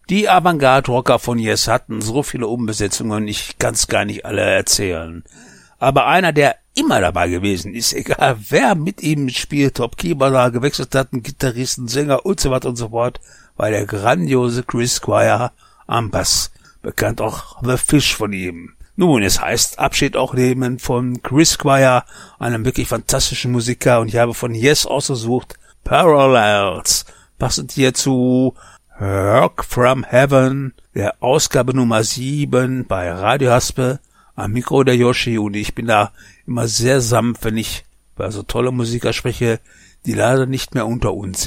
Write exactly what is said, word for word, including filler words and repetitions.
Die Avantgarde-Rocker von Yes hatten so viele Umbesetzungen, ich kann's gar nicht alle erzählen. Aber einer, der immer dabei gewesen ist, egal wer mit ihm spielt, ob Keyboarder gewechselt hat, ein Gitarristen, Sänger und so weiter und so fort, war der grandiose Chris Squire am Bass, bekannt auch The Fish von ihm. Nun, es heißt Abschied auch nehmen von Chris Squire, einem wirklich fantastischen Musiker, und ich habe von Yes ausgesucht Parallels, passend hierzu Rock from Heaven, der Ausgabe Nummer sieben bei Radio Haspe. Am Mikro der Yoshi, und ich bin da immer sehr sanft, wenn ich über so tolle Musiker spreche, die leider nicht mehr unter uns sind.